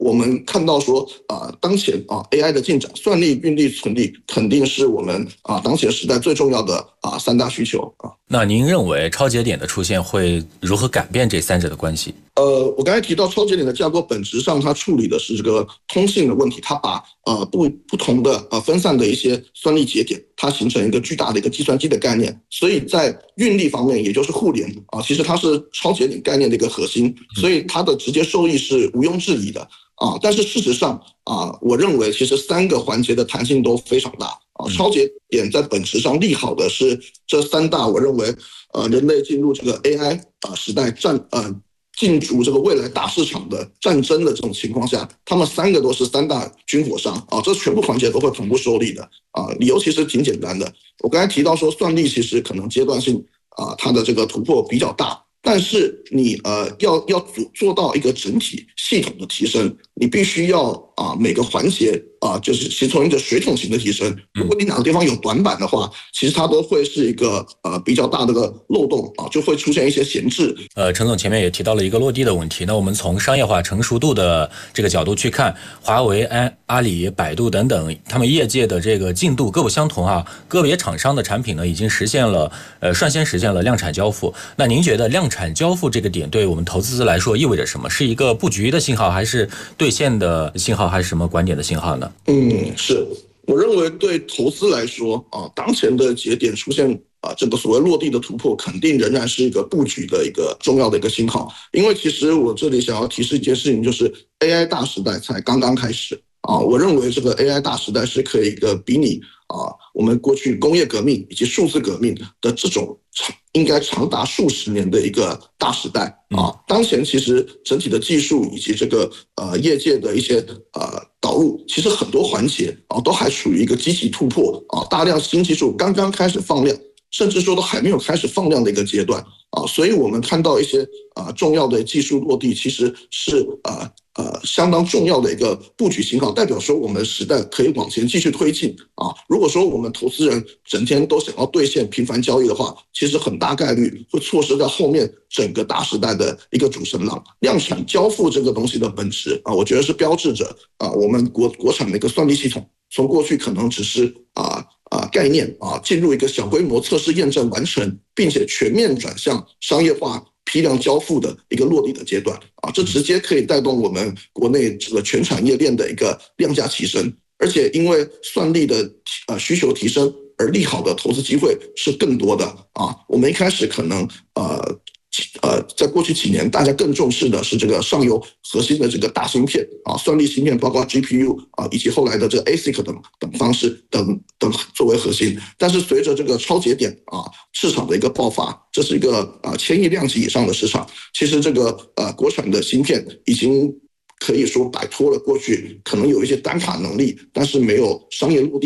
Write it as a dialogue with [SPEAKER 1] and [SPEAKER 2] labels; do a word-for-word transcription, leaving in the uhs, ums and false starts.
[SPEAKER 1] 我们看到说啊、呃，当前啊 A I 的进展，算力、运力、存力肯定是我们啊当前时代最重要的啊三大需求啊。
[SPEAKER 2] 那您认为超节点的出现会如何改变这三者的关系？
[SPEAKER 1] 呃，我刚才提到超节点的架构本质上它处理的是这个通信的问题，它把呃不不同的呃分散的一些算力节点，它形成一个巨大的一个计算机的概念。所以在运力方面，也就是互联啊，其实它是超节点概念的一个核心，所以它的直接受益是毋庸置疑的啊。但是事实上啊，我认为其实三个环节的弹性都非常大啊。超节点在本质上利好的是这三大，我认为呃人类进入这个 A I 啊时代战呃。进入这个未来大市场的战争的这种情况下，他们三个都是三大军火商啊，这全部环节都会同步受利的啊。理由其实挺简单的，我刚才提到说算力其实可能阶段性啊，它的这个突破比较大，但是你呃要要做做到一个整体系统的提升，你必须要啊每个环节啊就是形成一个水桶型的提升。如果你哪个地方有短板的话，其实它都会是一个呃比较大的个漏洞啊，就会出现一些闲置。
[SPEAKER 2] 呃，陈总前面也提到了一个落地的问题，那我们从商业化成熟度的这个角度去看，华为、安、阿里、百度等等，他们业界的这个进度各不相同啊，个别厂商的产品呢已经实现了呃率先实现了量产交付。那您觉得量产交付这个点对我们投资来说意味着什么？是一个布局的信号，还是兑现的信号，还是什么观点的信号呢？
[SPEAKER 1] 嗯，是，我认为对投资来说啊，当前的节点出现啊这个所谓落地的突破，肯定仍然是一个布局的一个重要的一个信号。因为其实我这里想要提示一件事情，就是 A I 大时代才刚刚开始啊。我认为这个 A I 大时代是可以一个比你啊我们过去工业革命以及数字革命的这种应该长达数十年的一个大时代啊。当前其实整体的技术以及这个呃业界的一些呃导入，其实很多环节啊都还处于一个积极突破啊，大量新技术刚刚开始放量，甚至说都还没有开始放量的一个阶段啊。所以我们看到一些啊重要的技术落地，其实是呃呃相当重要的一个布局信号，代表说我们时代可以往前继续推进啊。如果说我们投资人整天都想要兑现频繁交易的话，其实很大概率会错失掉后面整个大时代的一个主升浪。量产交付这个东西的本质啊，我觉得是标志着啊我们国国产的一个算力系统从过去可能只是啊啊概念啊进入一个小规模测试验证完成，并且全面转向商业化批量交付的一个落地的阶段啊，这直接可以带动我们国内这个全产业链的一个量价提升，而且因为算力的呃需求提升而利好的投资机会是更多的啊。我们一开始可能呃呃，在过去几年，大家更重视的是这个上游核心的这个大芯片啊，算力芯片，包括 G P U 啊，以及后来的这个 A S I C 等等方式等等作为核心。但是随着这个超节点啊市场的一个爆发，这是一个啊千亿量级以上的市场，其实这个呃国产的芯片已经可以说摆脱了过去可能有一些单卡能力，但是没有商业落地